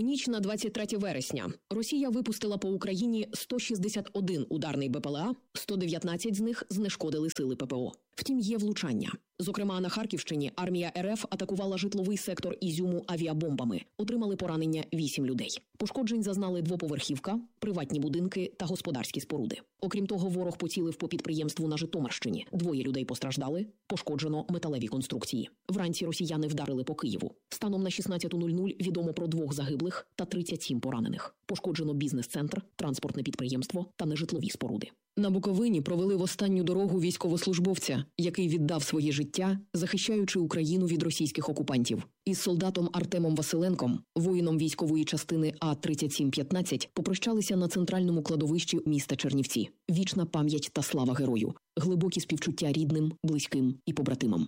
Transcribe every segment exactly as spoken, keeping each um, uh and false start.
ніч на двадцять третє вересня Росія випустила по Україні сто шістдесят один ударний БПЛА, сто дев'ятнадцять з них знешкодили сили ППО. Втім, є влучання. Зокрема, на Харківщині армія РФ атакувала житловий сектор Ізюму авіабомбами. Отримали поранення вісім людей. Пошкоджень зазнали двоповерхівка, приватні будинки та господарські споруди. Окрім того, ворог поцілив по підприємству на Житомирщині. Двоє людей постраждали, пошкоджено металеві конструкції. Вранці росіяни вдарили по Києву. Станом на шістнадцяту нуль нуль відомо про двох загиблих та тридцять сім поранених. Пошкоджено бізнес-центр, транспортне підприємство та нежитлові споруди. На Буковині провели в останню дорогу військовослужбовця, який віддав своє життя, захищаючи Україну від російських окупантів. Із солдатом Артемом Василенком, воїном військової частини А тридцять сім п'ятнадцять, попрощалися на центральному кладовищі міста Чернівці. Вічна пам'ять та слава герою. Глибокі співчуття рідним, близьким і побратимам.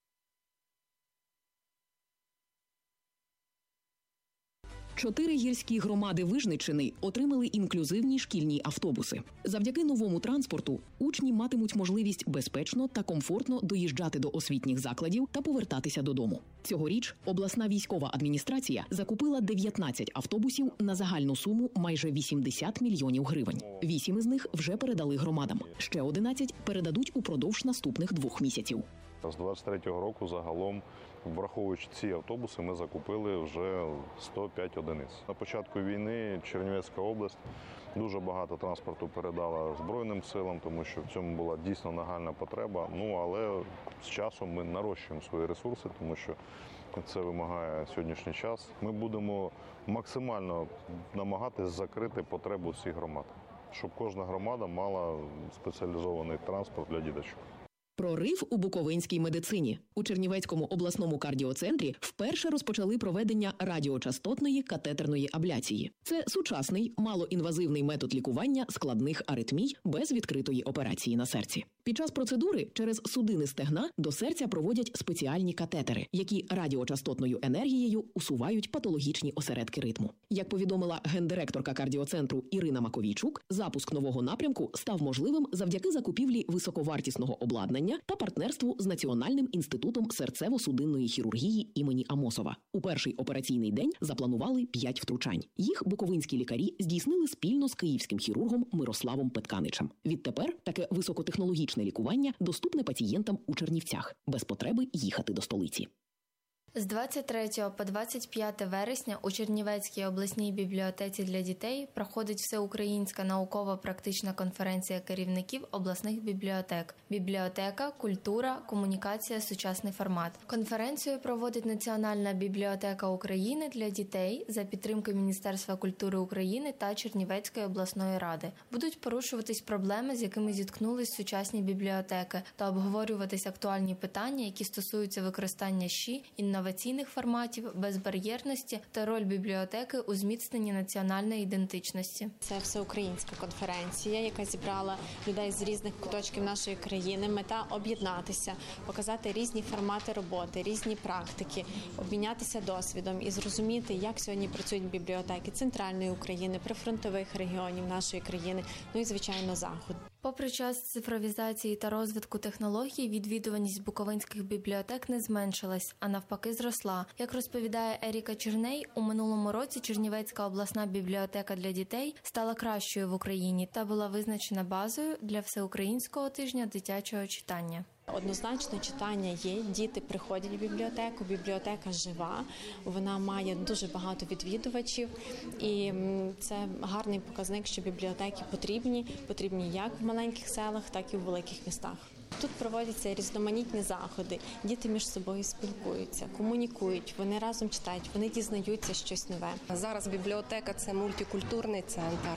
Чотири гірські громади Вижниччини отримали інклюзивні шкільні автобуси. Завдяки новому транспорту учні матимуть можливість безпечно та комфортно доїжджати до освітніх закладів та повертатися додому. Цьогоріч обласна військова адміністрація закупила дев'ятнадцять автобусів на загальну суму майже вісімдесят мільйонів гривень. Вісім із них вже передали громадам. Ще одинадцять передадуть упродовж наступних двох місяців. З двадцять третього року загалом, враховуючи ці автобуси, ми закупили вже сто п'ять одиниць. На початку війни Чернівецька область дуже багато транспорту передала Збройним силам, тому що в цьому була дійсно нагальна потреба. Ну, але з часом ми нарощуємо свої ресурси, тому що це вимагає сьогоднішній час. Ми будемо максимально намагатись закрити потребу всіх громад, щоб кожна громада мала спеціалізований транспорт для діточок. Прорив у буковинській медицині. У Чернівецькому обласному кардіоцентрі вперше розпочали проведення радіочастотної катетерної абляції. Це сучасний, малоінвазивний метод лікування складних аритмій без відкритої операції на серці. Під час процедури через судини стегна до серця проводять спеціальні катетери, які радіочастотною енергією усувають патологічні осередки ритму. Як повідомила гендиректорка кардіоцентру Ірина Маковійчук, запуск нового напрямку став можливим завдяки закупівлі високовартісного обладнання та партнерству з Національним інститутом серцево-судинної хірургії імені Амосова. У перший операційний день запланували п'ять втручань. Їх буковинські лікарі здійснили спільно з київським хірургом Мирославом Петканичем. Відтепер таке високотехнологічне лікування доступне пацієнтам у Чернівцях, без потреби їхати до столиці. З двадцять третього по двадцять п'яте вересня у Чернівецькій обласній бібліотеці для дітей проходить всеукраїнська науково-практична конференція керівників обласних бібліотек «Бібліотека, культура, комунікація, сучасний формат». Конференцію проводить Національна бібліотека України для дітей за підтримки Міністерства культури України та Чернівецької обласної ради. Будуть порушуватись проблеми, з якими зіткнулись сучасні бібліотеки, та обговорюватись актуальні питання, які стосуються використання ЩІ, інноваційних інноваційних форматів, безбар'єрності та роль бібліотеки у зміцненні національної ідентичності. Це всеукраїнська конференція, яка зібрала людей з різних куточків нашої країни. Мета – об'єднатися, показати різні формати роботи, різні практики, обмінятися досвідом і зрозуміти, як сьогодні працюють бібліотеки центральної України, прифронтових регіонів нашої країни, ну і, звичайно, Заходу. Попри час цифровізації та розвитку технологій, відвідуваність буковинських бібліотек не зменшилась, а навпаки зросла. Як розповідає Еріка Черней, у минулому році Чернівецька обласна бібліотека для дітей стала кращою в Україні та була визначена базою для Всеукраїнського тижня дитячого читання. Однозначно читання є, діти приходять в бібліотеку, бібліотека жива, вона має дуже багато відвідувачів і це гарний показник, що бібліотеки потрібні, потрібні як в маленьких селах, так і в великих містах. Тут проводяться різноманітні заходи, діти між собою спілкуються, комунікують, вони разом читають, вони дізнаються щось нове. Зараз бібліотека – це мультикультурний центр,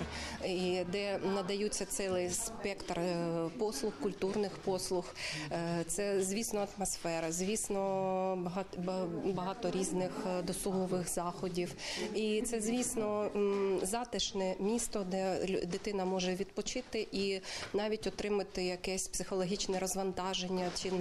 де надаються цілий спектр послуг, культурних послуг. Це, звісно, атмосфера, звісно, багато, багато різних досугових заходів. І це, звісно, затишне місто, де дитина може відпочити і навіть отримати якесь психологічне розвантаження чи навіть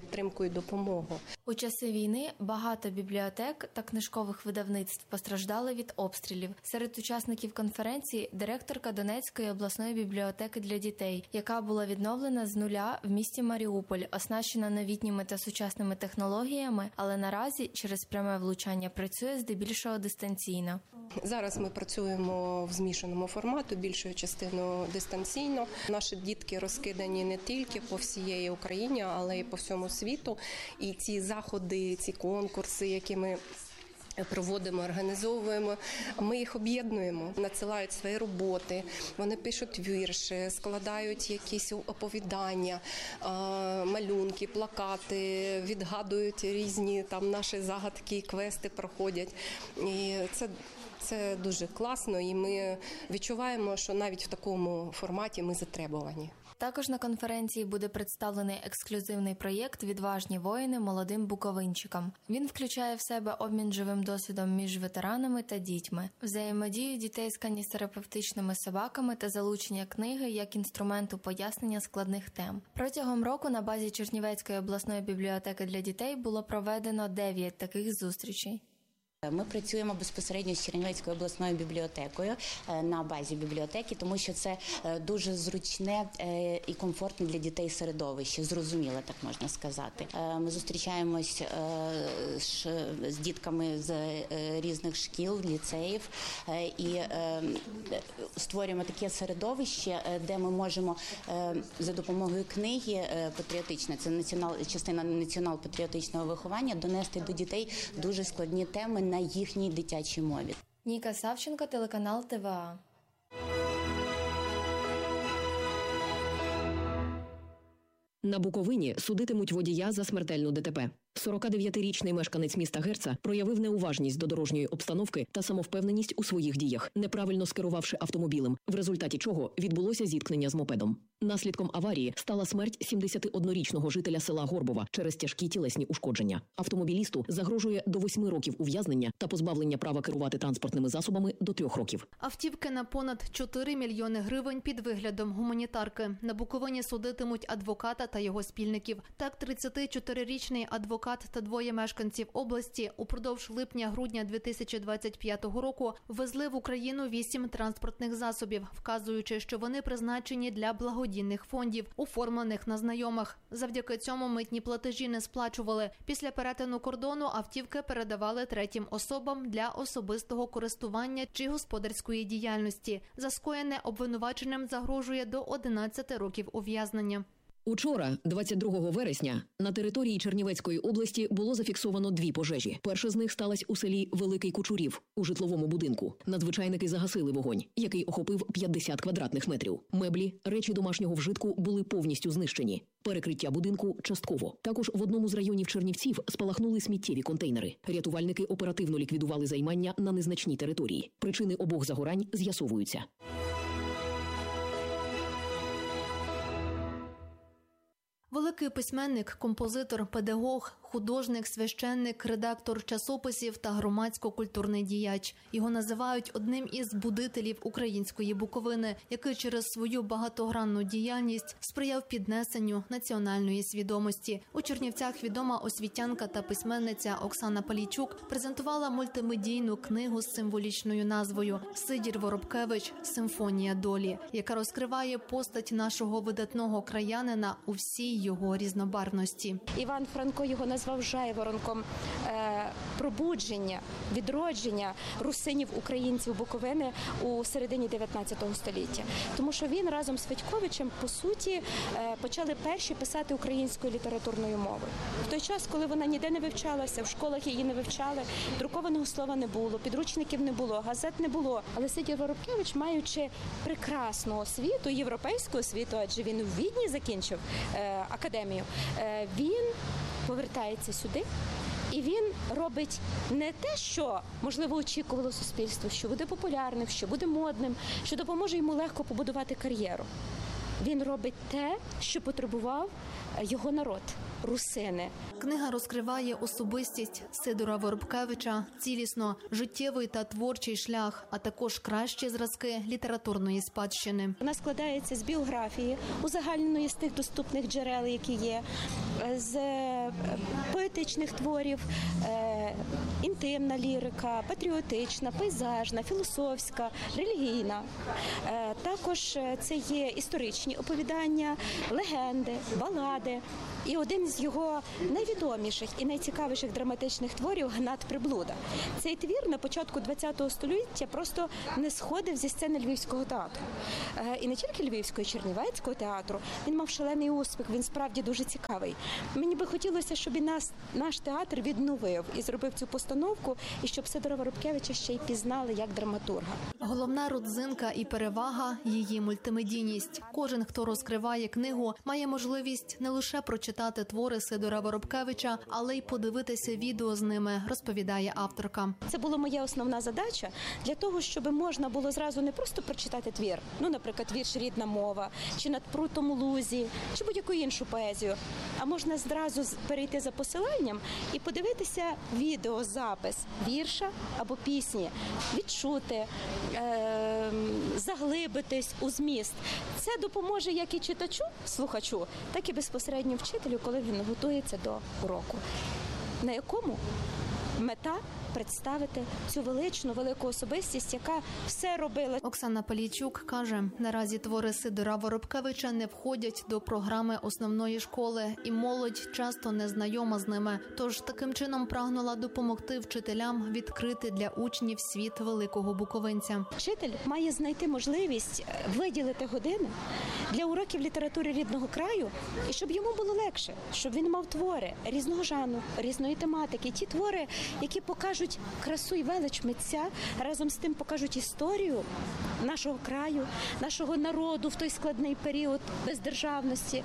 підтримку і допомогу. У часи війни багато бібліотек та книжкових видавництв постраждали від обстрілів. Серед учасників конференції директорка Донецької обласної бібліотеки для дітей, яка була відновлена з нуля в місті Маріуполь, оснащена новітніми та сучасними технологіями, але наразі через пряме влучання працює здебільшого дистанційно. Зараз ми працюємо в змішаному форматі, більшою частиною дистанційно. Наші дітки розкидані не тільки по всієї Україні, але й по всьому світу. І ці заходи, ці конкурси, які ми проводимо, організовуємо, ми їх об'єднуємо, надсилають свої роботи, вони пишуть вірші, складають якісь оповідання, малюнки, плакати, відгадують різні там наші загадки, квести проходять. І це Це дуже класно, і ми відчуваємо, що навіть в такому форматі ми затребувані. Також на конференції буде представлений ексклюзивний проєкт «Відважні воїни молодим буковинчикам». Він включає в себе обмін живим досвідом між ветеранами та дітьми, взаємодію дітей з каністерапевтичними собаками та залучення книги як інструменту пояснення складних тем. Протягом року на базі Чернівецької обласної бібліотеки для дітей було проведено дев'ять таких зустрічей. Ми працюємо безпосередньо з Чернівецькою обласною бібліотекою на базі бібліотеки, тому що це дуже зручне і комфортне для дітей середовище, зрозуміле, так можна сказати. Ми зустрічаємось з дітками з різних шкіл, ліцеїв і створюємо таке середовище, де ми можемо за допомогою книги патріотичне, це націонал, частина націонал-патріотичного виховання, донести до дітей дуже складні теми на їхній дитячій мові. Ніка Савченко, телеканал Т В А. На Буковині судитимуть водія за смертельну Д Т П. сорокадев'ятирічний мешканець міста Герца проявив неуважність до дорожньої обстановки та самовпевненість у своїх діях, неправильно скерувавши автомобілем, в результаті чого відбулося зіткнення з мопедом. Наслідком аварії стала смерть сімдесятиоднорічного жителя села Горбова через тяжкі тілесні ушкодження. Автомобілісту загрожує до восьми років ув'язнення та позбавлення права керувати транспортними засобами до трьох років. Автівки на понад чотири мільйони гривень під виглядом гуманітарки. На Буковині судитимуть адвоката та його спільників. Так, тридцятичотирирічний адвокат та двоє мешканців області упродовж липня-грудня дві тисячі двадцять п'ятого року везли в Україну вісім транспортних засобів, вказуючи, що вони призначені для благодійних фондів, оформлених на знайомих. Завдяки цьому митні платежі не сплачували. Після перетину кордону автівки передавали третім особам для особистого користування чи господарської діяльності. За скоєне обвинуваченим загрожує до одинадцяти років ув'язнення. Учора, двадцять другого вересня, на території Чернівецької області було зафіксовано дві пожежі. Перша з них сталася у селі Великий Кучурів, у житловому будинку. Надзвичайники загасили вогонь, який охопив п'ятдесят квадратних метрів. Меблі, речі домашнього вжитку були повністю знищені. Перекриття будинку – частково. Також в одному з районів Чернівців спалахнули сміттєві контейнери. Рятувальники оперативно ліквідували займання на незначній території. Причини обох загорань з'ясовуються. Великий письменник, композитор, педагог, художник, священник, редактор часописів та громадсько-культурний діяч. Його називають одним із будителів української Буковини, який через свою багатогранну діяльність сприяв піднесенню національної свідомості. У Чернівцях відома освітянка та письменниця Оксана Палійчук презентувала мультимедійну книгу з символічною назвою «Сидір Воробкевич. Симфонія долі», яка розкриває постать нашого видатного краянина у всій його різнобарвності. Іван Франко його назвав жайворонком е, пробудження, відродження русинів українців Буковини у середині дев'ятнадцятого століття. Тому що він разом з Федьковичем, по суті, е, почали перші писати українською літературною мовою. В той час, коли вона ніде не вивчалася, в школах її не вивчали, друкованого слова не було, підручників не було, газет не було. Але Сидір Воробкевич, маючи прекрасну освіту, європейську освіту, адже він у Відні закінчив е, академію, е, він повертається сюди, і він робить не те, що, можливо, очікувало суспільство, що буде популярним, що буде модним, що допоможе йому легко побудувати кар'єру. Він робить те, що потребував його народ. русини. Книга розкриває особистість Сидора Воробкевича, цілісно життєвий та творчий шлях, а також кращі зразки літературної спадщини. Вона складається з біографії, узагальненої з тих доступних джерел, які є, з поетичних творів, інтимна лірика, патріотична, пейзажна, філософська, релігійна. Також це є історичні оповідання, легенди, балади. І один з його найвідоміших і найцікавіших драматичних творів «Гнат Приблуда». Цей твір на початку ХХ століття просто не сходив зі сцени Львівського театру. І не тільки Львівського, Чернівецького театру. Він мав шалений успіх, він справді дуже цікавий. Мені би хотілося, щоб і нас, наш театр відновив і зробив цю постановку, і щоб Сидора Воробкевича ще й пізнали як драматурга. Головна родзинка і перевага – її мультимедійність. Кожен, хто розкриває книгу, має можливість не лише прочитати твори Сидора Воробкевича, але й подивитися відео з ними, розповідає авторка. Це була моя основна задача для того, щоб можна було зразу не просто прочитати твір, ну, наприклад, вірш «Рідна мова», чи «Над прутом у лузі», чи будь-яку іншу поезію, а можна зразу перейти за посиланням і подивитися відеозапис вірша або пісні, відчути, е- заглибитись у зміст. Це допоможе як і читачу, слухачу, так і безпосередньо вчителю, коли він готується до уроку, на якому мета представити цю величну, велику особистість, яка все робила. Оксана Палійчук каже, наразі твори Сидора Воробкевича не входять до програми основної школи, і молодь часто не знайома з ними. Тож таким чином прагнула допомогти вчителям відкрити для учнів світ великого буковинця. Вчитель має знайти можливість виділити години для уроків літератури рідного краю, і щоб йому було легше, щоб він мав твори різного жанру, різної тематики, ті твори, які покажуть красу і велич митця, разом з тим покажуть історію нашого краю, нашого народу в той складний період бездержавності.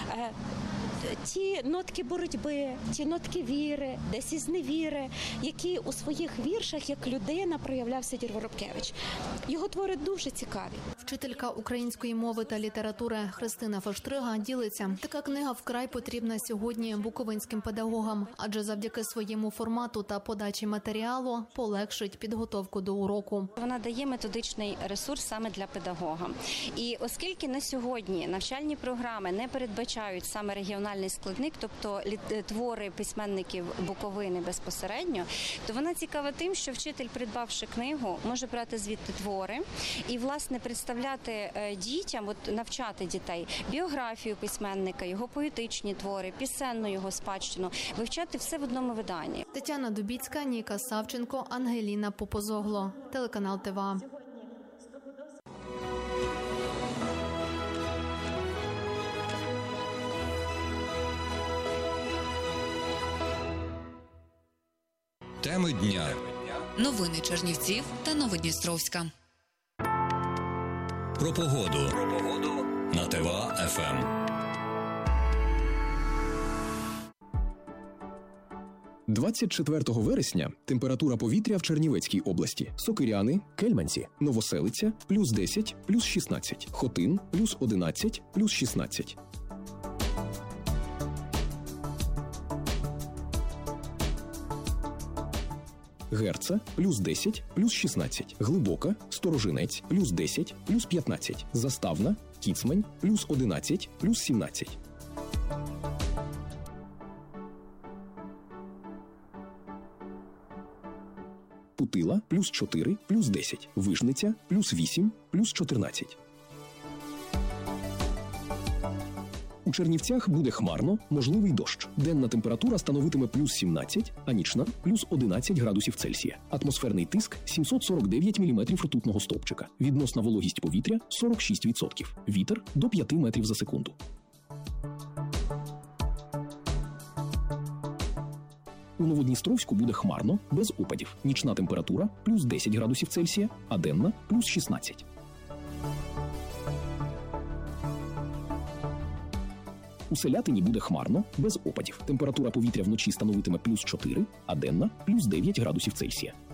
Ті нотки боротьби, ті нотки віри, десь із невіри, які у своїх віршах як людина проявляв Сидір Воробкевич. Його твори дуже цікаві. Вчителька української мови та літератури Христина Фоштрига ділиться. Така книга вкрай потрібна сьогодні буковинським педагогам, адже завдяки своєму формату та подачі матеріалу полегшить підготовку до уроку. Вона дає методичний ресурс саме для педагога. І оскільки на сьогодні навчальні програми не передбачають саме регіональні складник, тобто твори письменників Буковини безпосередньо, то вона цікава тим, що вчитель, придбавши книгу, може брати звідти твори і, власне, представляти дітям, от навчати дітей біографію письменника, його поетичні твори, пісенну його спадщину, вивчати все в одному виданні. Тетяна Дубіцька, Ніка Савченко, Ангеліна Попозогло. Телеканал ТВА. Теми дня. Новини Чернівців та Новодністровська. Про погоду. Про погоду на ТВА еф ем. двадцять четвертого вересня температура повітря в Чернівецькій області. Сокиряни, Кельманці, Новоселиця – плюс десять, плюс шістнадцять. Хотин – плюс одинадцять, плюс шістнадцять. Герца – плюс десять, плюс шістнадцять. Глибока, Сторожинець – плюс десять, плюс п'ятнадцять. Заставна, Кіцмань – плюс одинадцять, плюс сімнадцять. Путила – плюс чотири, плюс десять. Вишниця – плюс вісім, плюс чотирнадцять. У Чернівцях буде хмарно, можливий дощ. Денна температура становитиме плюс сімнадцять, а нічна – плюс одинадцять градусів Цельсія. Атмосферний тиск – сімсот сорок дев'ять міліметрів ртутного стовпчика. Відносна вологість повітря – сорок шість відсотків. Вітер – до п'яти метрів за секунду. У Новодністровську буде хмарно, без опадів. Нічна температура – плюс десять градусів Цельсія, а денна – плюс шістнадцять. У Селятині буде хмарно, без опадів. Температура повітря вночі становитиме плюс чотири, а денна – плюс дев'ять градусів Цельсія.